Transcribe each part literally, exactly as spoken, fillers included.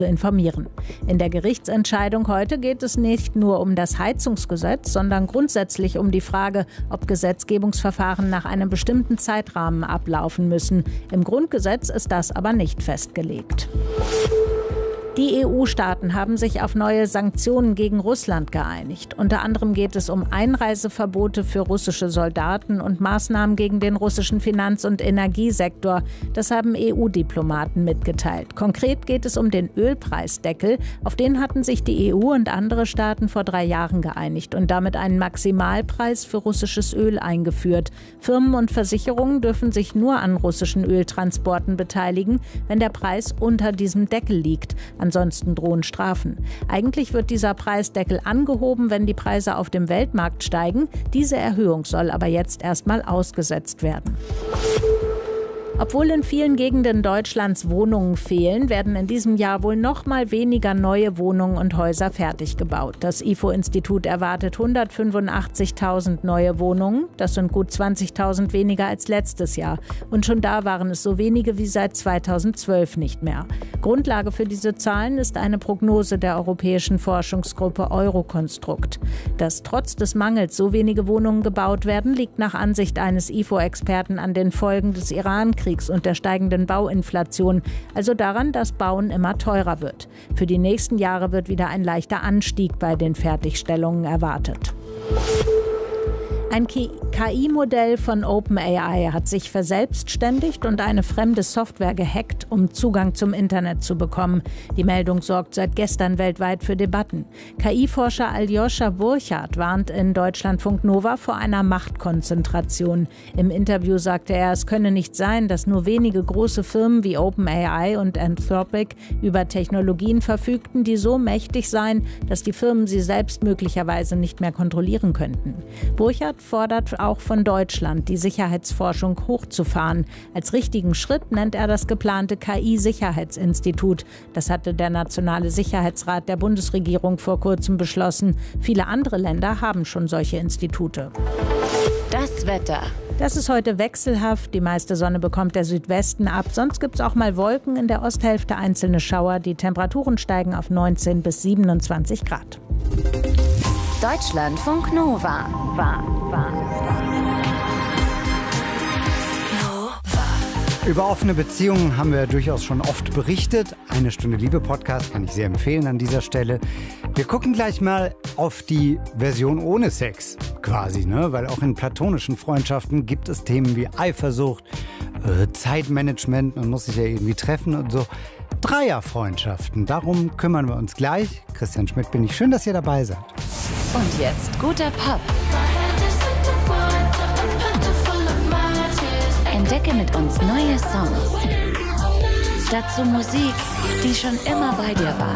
informieren. In der Gerichtsentscheidung heute geht es nicht nur um das Heizungsgesetz, sondern grundsätzlich um die Frage, ob Gesetzgebungsverfahren nach einem bestimmten Zeitrahmen ablaufen müssen. Im Grundgesetz ist das aber nicht festgelegt. Die E U-Staaten haben sich auf neue Sanktionen gegen Russland geeinigt. Unter anderem geht es um Einreiseverbote für russische Soldaten und Maßnahmen gegen den russischen Finanz- und Energiesektor. Das haben E U-Diplomaten mitgeteilt. Konkret geht es um den Ölpreisdeckel. Auf den hatten sich die E U und andere Staaten vor drei Jahren geeinigt und damit einen Maximalpreis für russisches Öl eingeführt. Firmen und Versicherungen dürfen sich nur an russischen Öltransporten beteiligen, wenn der Preis unter diesem Deckel liegt. Ansonsten drohen Strafen. Eigentlich wird dieser Preisdeckel angehoben, wenn die Preise auf dem Weltmarkt steigen. Diese Erhöhung soll aber jetzt erstmal ausgesetzt werden. Obwohl in vielen Gegenden Deutschlands Wohnungen fehlen, werden in diesem Jahr wohl noch mal weniger neue Wohnungen und Häuser fertig gebaut. Das I F O-Institut erwartet hundertfünfundachtzigtausend neue Wohnungen. Das sind gut zwanzigtausend weniger als letztes Jahr. Und schon da waren es so wenige wie seit zweitausendzwölf nicht mehr. Grundlage für diese Zahlen ist eine Prognose der europäischen Forschungsgruppe Eurokonstrukt. Dass trotz des Mangels so wenige Wohnungen gebaut werden, liegt nach Ansicht eines I F O-Experten an den Folgen des Iran-Kriegs und der steigenden Bauinflation, also daran, dass Bauen immer teurer wird. Für die nächsten Jahre wird wieder ein leichter Anstieg bei den Fertigstellungen erwartet. Ein K I-Modell von OpenAI hat sich verselbstständigt und eine fremde Software gehackt, um Zugang zum Internet zu bekommen. Die Meldung sorgt seit gestern weltweit für Debatten. K I-Forscher Aljoscha Burchardt warnt in Deutschlandfunk Nova vor einer Machtkonzentration. Im Interview sagte er, es könne nicht sein, dass nur wenige große Firmen wie OpenAI und Anthropic über Technologien verfügten, die so mächtig seien, dass die Firmen sie selbst möglicherweise nicht mehr kontrollieren könnten. Burchardt fordert auch von Deutschland, die Sicherheitsforschung hochzufahren. Als richtigen Schritt nennt er das geplante K I-Sicherheitsinstitut. Das hatte der Nationale Sicherheitsrat der Bundesregierung vor kurzem beschlossen. Viele andere Länder haben schon solche Institute. Das Wetter. Das ist heute wechselhaft. Die meiste Sonne bekommt der Südwesten ab. Sonst gibt es auch mal Wolken, in der Osthälfte einzelne Schauer. Die Temperaturen steigen auf neunzehn bis siebenundzwanzig Grad. Deutschlandfunk Nova. War, war. Über offene Beziehungen haben wir durchaus schon oft berichtet. Eine Stunde Liebe Podcast kann ich sehr empfehlen an dieser Stelle. Wir gucken gleich mal auf die Version ohne Sex quasi, ne? Weil auch in platonischen Freundschaften gibt es Themen wie Eifersucht, äh, Zeitmanagement, man muss sich ja irgendwie treffen und so. Dreierfreundschaften, darum kümmern wir uns gleich. Christian Schmidt bin ich, schön, dass ihr dabei seid. Und jetzt guter Pop. Entdecke mit uns neue Songs. Dazu Musik, die schon immer bei dir war.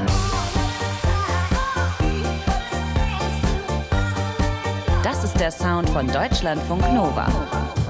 Das ist der Sound von Deutschlandfunk Nova.